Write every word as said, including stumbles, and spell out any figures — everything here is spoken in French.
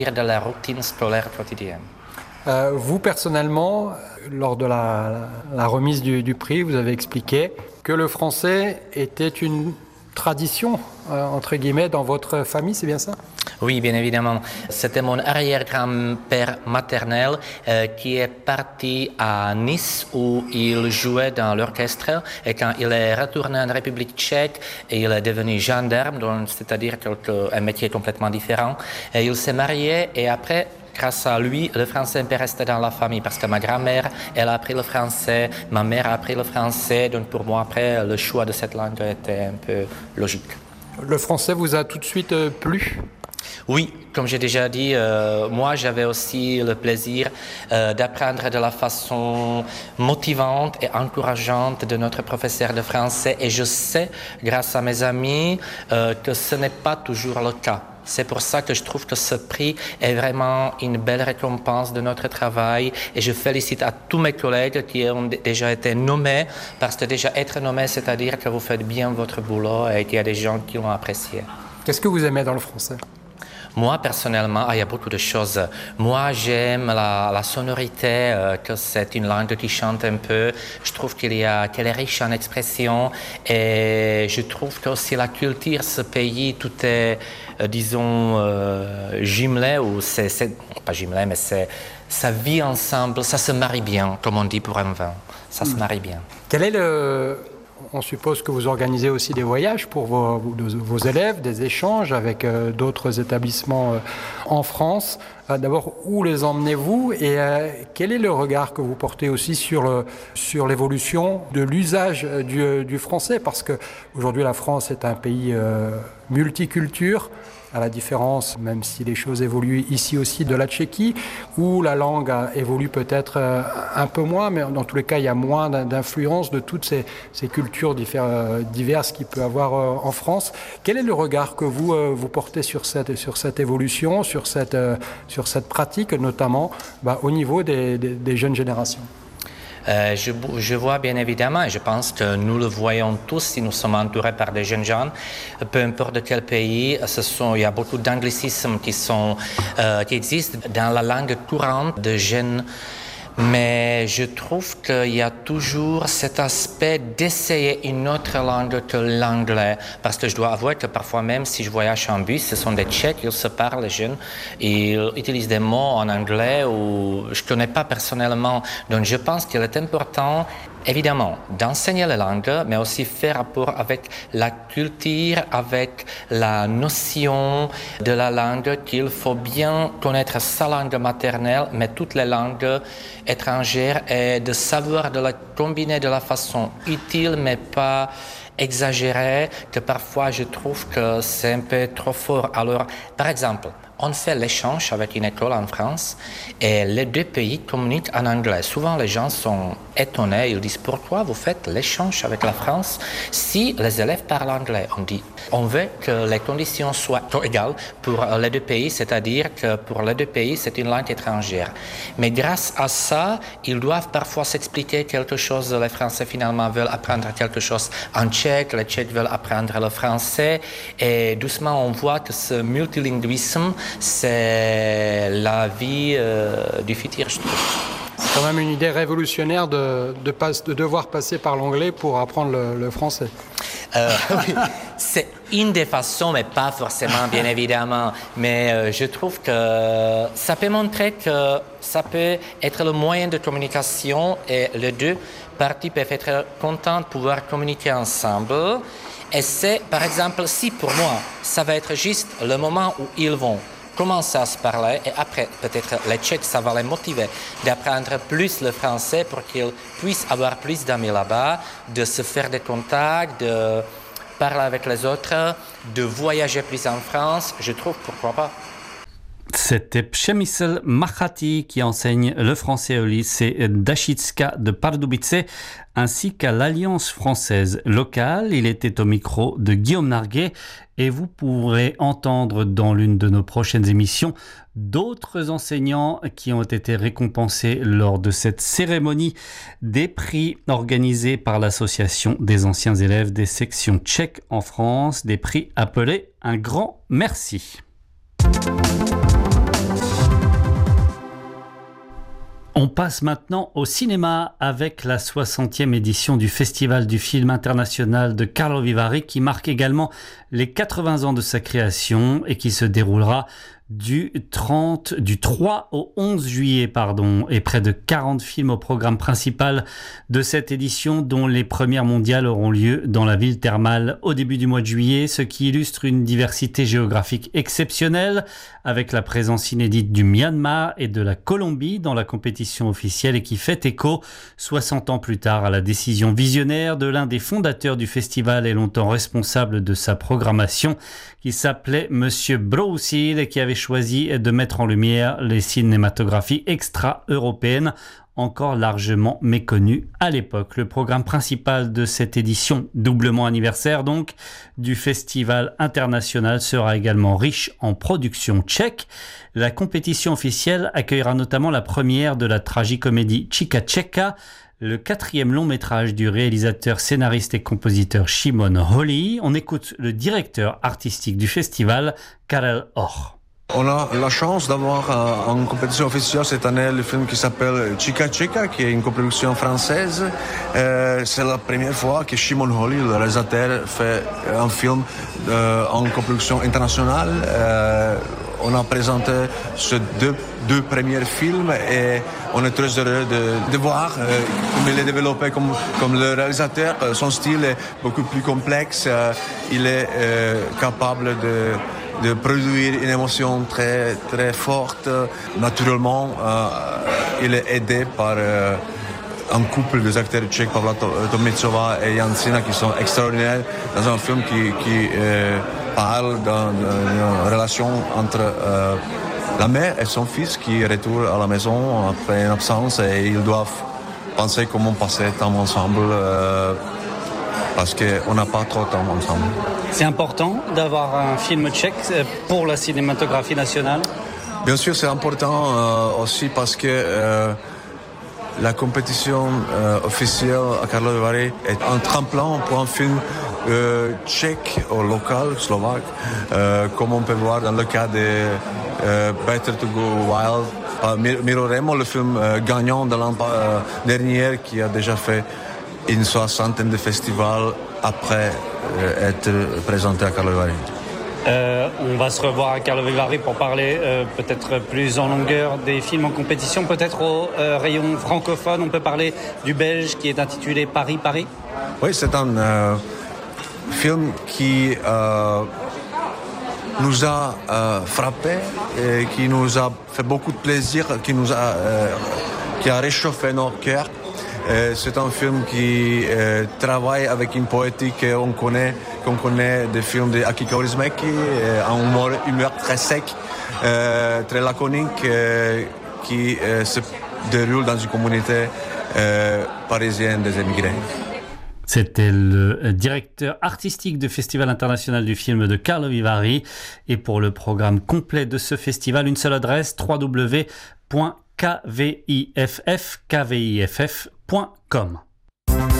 de la routine scolaire quotidienne. Euh, vous, personnellement, lors de la, la remise du, du prix, vous avez expliqué que le français était une tradition, euh, entre guillemets, dans votre famille, c'est bien ça? Oui, bien évidemment. C'était mon arrière-grand-père maternel euh, qui est parti à Nice où il jouait dans l'orchestre et quand il est retourné en République tchèque, il est devenu gendarme, donc, c'est-à-dire quelque, un métier complètement différent. Et il s'est marié et après, grâce à lui, le français est resté dans la famille parce que ma grand-mère, elle a appris le français, ma mère a appris le français, donc pour moi, après, le choix de cette langue était un peu logique. Le français vous a tout de suite euh, plu? Oui, comme j'ai déjà dit, euh, moi j'avais aussi le plaisir euh, d'apprendre de la façon motivante et encourageante de notre professeur de français et je sais, grâce à mes amis, euh, que ce n'est pas toujours le cas. C'est pour ça que je trouve que ce prix est vraiment une belle récompense de notre travail et je félicite à tous mes collègues qui ont déjà été nommés parce que déjà être nommé, c'est-à-dire que vous faites bien votre boulot et qu'il y a des gens qui l'ont apprécié. Qu'est-ce que vous aimez dans le français? Moi, personnellement, ah, il y a beaucoup de choses. Moi, j'aime la, la sonorité, euh, que c'est une langue qui chante un peu. Je trouve qu'il y a, qu'elle est riche en expression. Et je trouve que aussi la culture, ce pays, tout est, euh, disons, euh, jumelé, ou c'est, c'est, pas jumelé, mais c'est, ça vit ensemble, ça se marie bien, comme on dit pour un vin. Ça se marie bien. Quel est le... On suppose que vous organisez aussi des voyages pour vos, vos élèves, des échanges avec euh, d'autres établissements euh, en France. Euh, d'abord, où les emmenez-vous et euh, quel est le regard que vous portez aussi sur, le, sur l'évolution de l'usage du, du français? Parce qu'aujourd'hui, la France est un pays euh, multiculture, à la différence, même si les choses évoluent ici aussi, de la Tchéquie, où la langue évolue peut-être un peu moins, mais dans tous les cas, il y a moins d'influence de toutes ces, ces cultures diverses qu'il peut avoir en France. Quel est le regard que vous, vous portez sur cette, sur cette évolution, sur cette, sur cette pratique, notamment bah, au niveau des, des, des jeunes générations? Euh, je, je vois bien évidemment, et je pense que nous le voyons tous si nous sommes entourés par des jeunes gens, peu importe de quel pays, ce sont, il y a beaucoup d'anglicismes qui, sont, euh, qui existent dans la langue courante de jeunes. Mais je trouve qu'il y a toujours cet aspect d'essayer une autre langue que l'anglais. Parce que je dois avouer que parfois même si je voyage en bus, ce sont des Tchèques, ils se parlent, les jeunes, ils utilisent des mots en anglais ou je ne connais pas personnellement. Donc je pense qu'il est important, évidemment, d'enseigner la langue, mais aussi faire rapport avec la culture, avec la notion de la langue, qu'il faut bien connaître sa langue maternelle, mais toutes les langues étrangères, et de savoir de la combiner de la façon utile, mais pas exagérée, que parfois je trouve que c'est un peu trop fort. Alors, par exemple, on fait l'échange avec une école en France et les deux pays communiquent en anglais. Souvent, les gens sont étonnés. Ils disent « Pourquoi vous faites l'échange avec la France si les élèves parlent anglais ?» On dit « On veut que les conditions soient égales pour les deux pays, c'est-à-dire que pour les deux pays, c'est une langue étrangère. » Mais grâce à ça, ils doivent parfois s'expliquer quelque chose. Les Français, finalement, veulent apprendre quelque chose en tchèque. Les Tchèques veulent apprendre le français. Et doucement, on voit que ce multilinguisme, c'est la vie euh, du futur, je trouve. C'est quand même une idée révolutionnaire de, de, pas, de devoir passer par l'anglais pour apprendre le, le français. Euh, oui, c'est une des façons, mais pas forcément, bien évidemment. Mais euh, je trouve que ça peut montrer que ça peut être le moyen de communication et les deux parties peuvent être contentes de pouvoir communiquer ensemble. Et c'est, par exemple, si pour moi, ça va être juste le moment où ils vont commencer à se parler et après, peut-être les Tchèques, ça va les motiver d'apprendre plus le français pour qu'ils puissent avoir plus d'amis là-bas, de se faire des contacts, de parler avec les autres, de voyager plus en France. Je trouve, pourquoi pas. C'était Przemysl Machati qui enseigne le français au lycée Dachicka de Pardubice ainsi qu'à l'Alliance française locale. Il était au micro de Guillaume Narguet et vous pourrez entendre dans l'une de nos prochaines émissions d'autres enseignants qui ont été récompensés lors de cette cérémonie des prix organisés par l'Association des anciens élèves des sections tchèques en France, des prix appelés Un grand merci. On passe maintenant au cinéma avec la soixantième édition du Festival du film international de Carlo Vivari qui marque également les quatre-vingts ans de sa création et qui se déroulera du trente, du trois au onze juillet, pardon, et près de quarante films au programme principal de cette édition, dont les premières mondiales auront lieu dans la ville thermale au début du mois de juillet, ce qui illustre une diversité géographique exceptionnelle, avec la présence inédite du Myanmar et de la Colombie dans la compétition officielle et qui fait écho, soixante ans plus tard, à la décision visionnaire de l'un des fondateurs du festival et longtemps responsable de sa programmation, qui s'appelait Monsieur Broussel et qui avait choisi de mettre en lumière les cinématographies extra-européennes encore largement méconnues à l'époque. Le programme principal de cette édition, doublement anniversaire donc, du Festival international sera également riche en productions tchèques. La compétition officielle accueillera notamment la première de la tragicomédie Chica Čeka, le quatrième long métrage du réalisateur, scénariste et compositeur Šimon Holý. On écoute le directeur artistique du festival, Karel Hoch. On a la chance d'avoir euh, en compétition officielle cette année le film qui s'appelle Chica Čeka, qui est une coproduction française. Euh, c'est la première fois que Šimon Holý, le réalisateur, fait un film euh, en coproduction internationale. Euh, on a présenté ces deux, deux premiers films et on est très heureux de, de voir euh, comment il est développé comme, comme le réalisateur. Son style est beaucoup plus complexe. Euh, il est euh, capable de de produire une émotion très, très forte. Naturellement, euh, il est aidé par euh, un couple des acteurs tchèques, Pavla Tomicová et Jan Sina, qui sont extraordinaires dans un film qui, qui euh, parle d'une relation entre euh, la mère et son fils qui retournent à la maison après une absence et ils doivent penser comment passer le temps ensemble euh, parce qu'on n'a pas trop de temps ensemble. C'est important d'avoir un film tchèque pour la cinématographie nationale ? Bien sûr, c'est important euh, aussi parce que euh, la compétition euh, officielle à Karlovy Vary est un tremplin pour un film euh, tchèque ou local, slovaque, euh, comme on peut voir dans le cas de euh, Better to Go Wild. Euh, Miro Remo, le film euh, gagnant de l'an euh, dernier, qui a déjà fait une soixantaine de festivals après euh, être présenté à Karlovy Vary. Euh, on va se revoir à Karlovy Vary pour parler euh, peut-être plus en longueur des films en compétition, peut-être au euh, rayon francophone. On peut parler du belge qui est intitulé Paris, Paris. Oui, c'est un euh, film qui euh, nous a euh, frappé et qui nous a fait beaucoup de plaisir, qui nous a, euh, qui a réchauffé nos cœurs. Euh, c'est un film qui euh, travaille avec une poétique qu'on connaît, qu'on connaît des films de Aki Kaurismäki, euh, un humour, humeur très sec, euh, très laconique, euh, qui euh, se déroule dans une communauté euh, parisienne des émigrés. C'était le directeur artistique du Festival international du film de Karlovy Vary. Et pour le programme complet de ce festival, une seule adresse, w w w point k v i f f point com.